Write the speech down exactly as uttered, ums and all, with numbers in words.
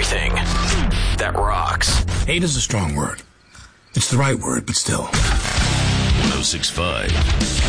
everything that rocks. Hate is a strong word. It's the right word, but still. one oh six point five